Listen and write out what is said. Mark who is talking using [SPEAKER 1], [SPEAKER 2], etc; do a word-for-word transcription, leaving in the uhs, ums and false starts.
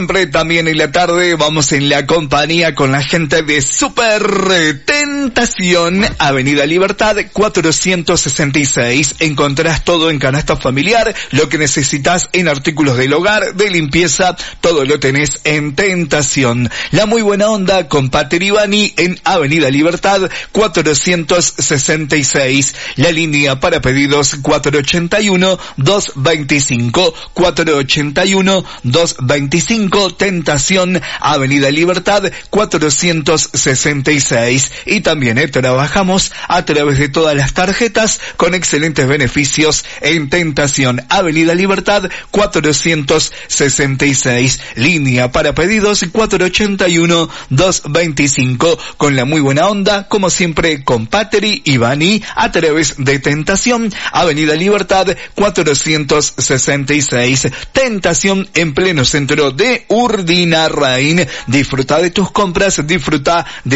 [SPEAKER 1] Siempre también en la tarde vamos en la compañía con la gente de Super Tentación, Avenida Libertad cuatrocientos sesenta y seis. Encontrás todo en canasta familiar, lo que necesitas en artículos del hogar, de limpieza, todo lo tenés en Tentación. La muy buena onda con Pater Ivani en Avenida Libertad cuatrocientos sesenta y seis. La línea para pedidos cuatro ochenta y uno, dos veinticinco, cuatro ochenta y uno, dos veinticinco. Tentación, Avenida Libertad cuatrocientos sesenta y seis. Y también eh, trabajamos a través de todas las tarjetas con excelentes beneficios en Tentación, Avenida Libertad cuatrocientos sesenta y seis. Línea para pedidos cuatro ochenta y uno, dos veinticinco. Con la muy buena onda, como siempre, con Pater Ivani a través de Tentación, Avenida Libertad cuatrocientos sesenta y seis. Tentación en pleno centro de Urdinarrain. Disfruta de tus compras, disfruta de